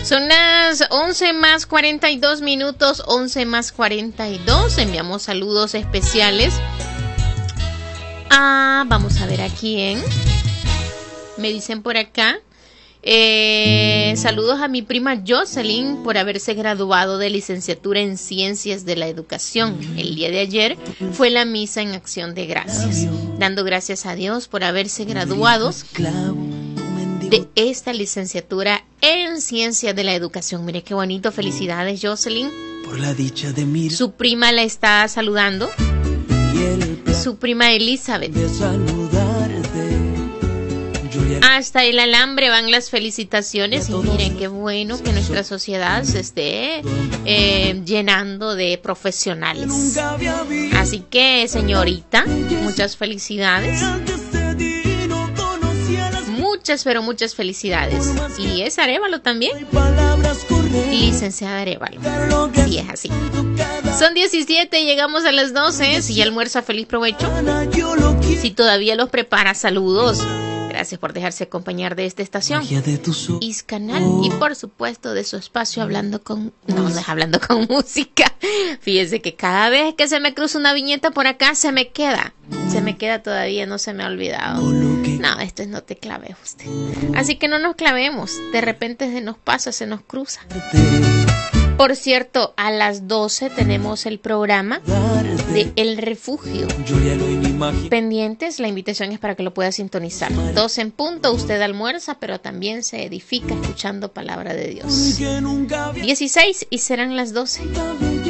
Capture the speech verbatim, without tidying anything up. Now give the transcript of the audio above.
Son las once más cuarenta y dos minutos, once más cuarenta y dos. Enviamos saludos especiales. Ah, vamos a ver a quién. Me dicen por acá. Eh, saludos a mi prima Jocelyn por haberse graduado de licenciatura en Ciencias de la Educación. El día de ayer fue la misa en acción de gracias, dando gracias a Dios por haberse graduado de esta licenciatura en Ciencias de la Educación. Mire qué bonito, felicidades Jocelyn. Por la dicha de mir. Su prima la está saludando. Su prima Elizabeth. Hasta el alambre van las felicitaciones y miren qué bueno que nuestra sociedad se esté eh, llenando de profesionales. Así que, señorita, muchas felicidades. Muchas, pero muchas felicidades. Y es Arévalo también. Licenciada Arévalo. Sí, es así. Son diecisiete, llegamos a las doce. Si ya almuerza, feliz provecho. Si todavía los prepara, saludos. Gracias por dejarse acompañar de esta estación Iscanal y por supuesto de su espacio Hablando con... No, no es Hablando con Música. Fíjese que cada vez que se me cruza una viñeta por acá se me queda. Se me queda todavía, no se me ha olvidado. No, esto es no te claves usted. Así que no nos clavemos. De repente se nos pasa, se nos cruza. Por cierto, a las doce tenemos el programa de El Refugio. Pendientes, la invitación es para que lo pueda sintonizar. doce en punto, usted almuerza, pero también se edifica escuchando palabra de Dios. dieciséis y serán las doce.